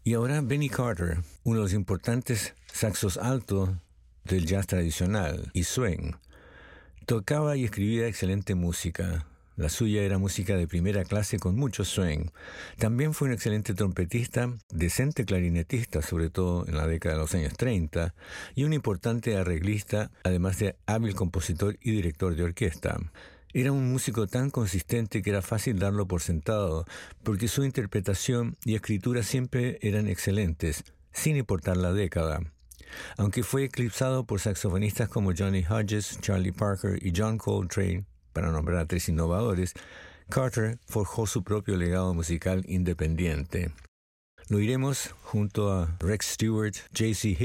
Y ahora Benny Carter, uno de los importantes saxos altos del jazz tradicional y swing. Tocaba y escribía excelente música. La suya era música de primera clase con mucho swing. También fue un excelente trompetista, decente clarinetista, sobre todo en la década de los años 30, y un importante arreglista, además de hábil compositor y director de orquesta. Era un músico tan consistente que era fácil darlo por sentado, porque su interpretación y escritura siempre eran excelentes, sin importar la década. Aunque fue eclipsado por saxofonistas como Johnny Hodges, Charlie Parker y John Coltrane, para nombrar a tres innovadores, Carter forjó su propio legado musical independiente. Lo iremos junto a Rex Stewart, J.C.